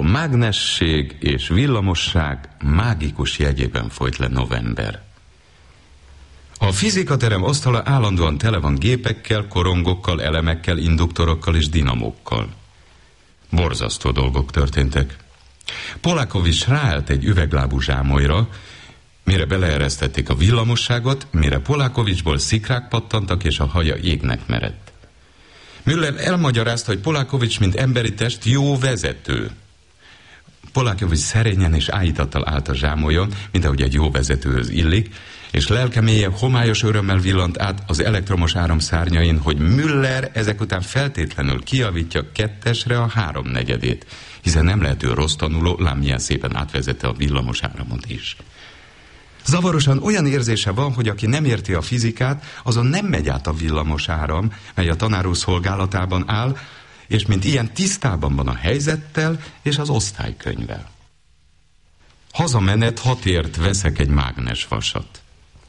mágnesség és villamosság mágikus jegyében folyt le november. A fizikaterem asztala állandóan tele van gépekkel, korongokkal, elemekkel, induktorokkal és dinamókkal. Borzasztó dolgok történtek. Polákovics ráállt egy üveglábú zsámolyra, mire beleeresztették a villamosságot, mire Polákovicsból szikrák pattantak, és a haja égnek merett. Müller elmagyarázta, hogy Polákovics, mint emberi test, jó vezető. Polákovics szerényen és áhítattal állt a zsámolyon, mint ahogy egy jó vezetőhöz illik, és lelke mélye homályos örömmel villant át az elektromos áram szárnyain, hogy Müller ezek után feltétlenül kijavítja 2-esre a 3/4, hiszen nem lehető rossz tanuló, lám milyen szépen átvezette a villamos áramot is. Zavarosan olyan érzése van, hogy aki nem érti a fizikát, azon nem megy át a villamos áram, mely a tanár úr szolgálatában áll, és mint ilyen tisztában van a helyzettel és az osztálykönyvvel. Hazamenet 6-ért veszek egy mágnesvasat.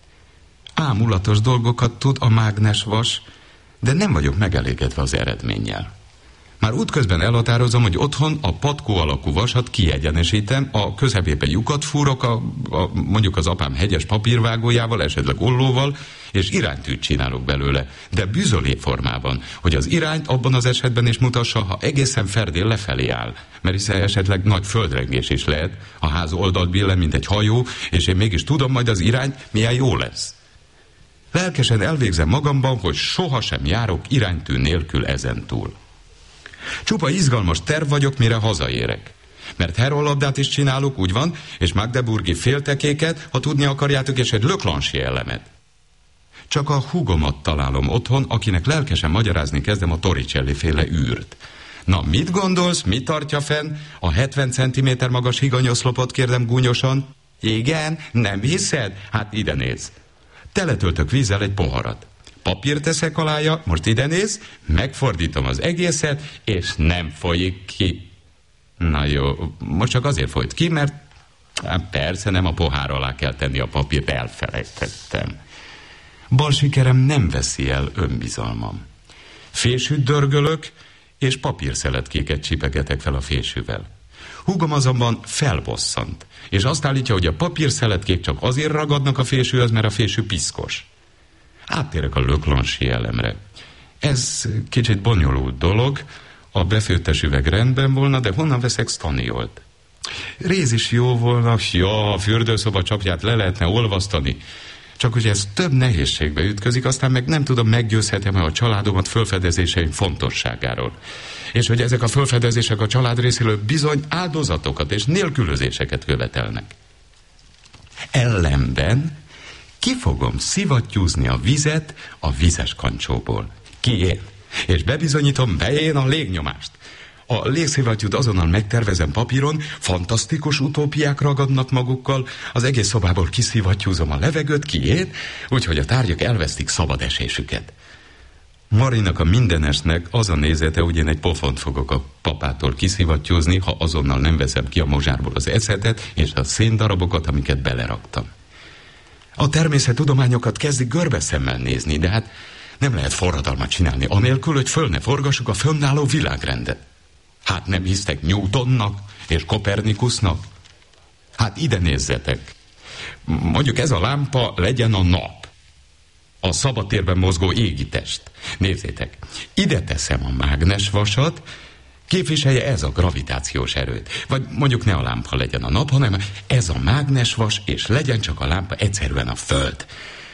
Ámulatos dolgokat tud a mágnesvas, de nem vagyok megelégedve az eredménnyel. Már útközben elhatározom, hogy otthon a patkó alakú vasat kiegyenesítem, a közepébe lyukat fúrok, mondjuk az apám hegyes papírvágójával, esetleg ollóval, és iránytűt csinálok belőle, de büzölé formában, hogy az irányt abban az esetben is mutassa, ha egészen ferdén lefelé áll, mert hiszen esetleg nagy földrengés is lehet, a ház oldalt billen, mint egy hajó, és én mégis tudom majd az irányt, milyen jó lesz. Lelkesen elvégzem magamban, hogy sohasem járok iránytű nélkül ezentúl. Csupa izgalmas terv vagyok, mire hazaérek. Mert herollabdát is csinálok, úgy van, és magdeburgi féltekéket, ha tudni akarjátok, és egy Leclanche elemet. Csak a húgomat találom otthon, akinek lelkesen magyarázni kezdem a Torricelli féle űrt. Na, mit gondolsz, mi tartja fenn? A 70 cm magas higanyoszlopot, kérdem gúnyosan. Igen, nem hiszed? Hát ide nézz. Teletöltök vízzel egy poharat. Papírt teszek alája, most ide néz, megfordítom az egészet, és nem folyik ki. Na jó, most csak azért folyt ki, mert persze nem a pohár alá kell tenni a papírt, elfelejtettem. Bal sikerem nem veszi el önbizalmam. Fésűt dörgölök, és papírszeletkéket csipegetek fel a fésűvel. Húgom azonban felbosszant, és azt állítja, hogy a papírszeletkék csak azért ragadnak a fésűhöz, mert a fésű piszkos. Áttérek a Leclanche elemre. Ez kicsit bonyolult dolog, a befőttes üveg rendben volna, de honnan veszek staniolt? Réz is jó volna, ja, a fürdőszoba csapját le lehetne olvasztani. Csak hogy ez több nehézségbe ütközik, aztán meg nem tudom, meggyőzhetem-e a családomat fölfedezéseim fontosságáról. És hogy ezek a fölfedezések a család részéről bizony áldozatokat és nélkülözéseket követelnek. Ellenben ki fogom szivattyúzni a vizet a vizes kancsóból. Ki én? És bebizonyítom, bején a légnyomást. A légszivattyút azonnal megtervezem papíron, fantasztikus utópiák ragadnak magukkal, az egész szobából kiszivattyúzom a levegőt, ki én, úgyhogy a tárgyak elvesztik szabad esésüket. Marinak, a mindenesnek az a nézete, hogy én egy pofont fogok a papától kiszivattyúzni, ha azonnal nem veszem ki a mozsárból az eszetet és a széndarabokat, amiket beleraktam. A természettudományokat kezdik görbeszemmel nézni, de hát nem lehet forradalmat csinálni anélkül, hogy föl ne forgassuk a fönnálló világrendet. Hát nem hisztek Newtonnak és Kopernikusnak? Hát ide nézzetek. Mondjuk ez a lámpa legyen a nap. A szabadtérben mozgó égitest. Nézzétek, ide teszem a mágnesvasat, képviselje ez a gravitációs erőt. Vagy mondjuk ne a lámpa legyen a nap, hanem ez a mágnesvas, és legyen csak a lámpa egyszerűen a föld.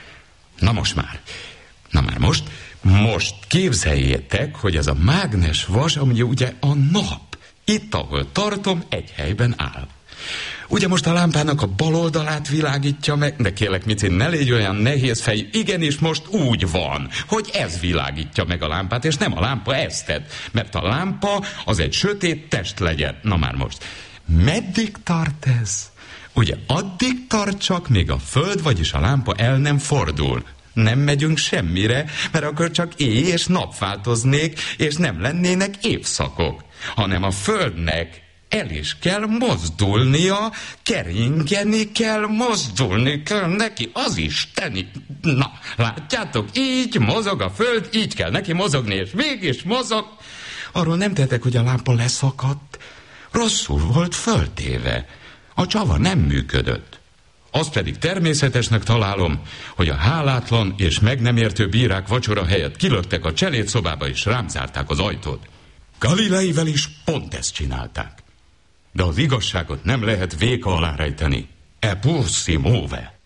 Most képzeljétek, hogy ez a mágnesvas, ami ugye a nap, itt, ahol tartom, egy helyben áll. Ugye most a lámpának a bal oldalát világítja meg, de kérlek, Mici, ne légy olyan nehéz fejű, igenis most úgy van, hogy ez világítja meg a lámpát, és nem a lámpa eztet, mert a lámpa az egy sötét test legyen. Na már most, meddig tart ez? Ugye addig tart csak, még a föld, vagyis a lámpa el nem fordul. Nem megyünk semmire, mert akkor csak éj és nap változnék, és nem lennének évszakok, hanem a földnek el is kell mozdulnia, keringeni kell, mozdulni kell neki az isteni. Na, látjátok, így mozog a föld, így kell neki mozogni, és mégis mozog. Arról nem tettek, hogy a lámpa leszakadt, Rosszul volt föltéve. A csava nem működött. Azt pedig természetesnek találom, hogy a hálátlan és meg nem értő bírák vacsora helyett kilöktek a cselédszobába és rám zárták az ajtót. Galileivel is pont ezt csinálták. De az igazságot nem lehet véka alá rejteni. E pur si muove.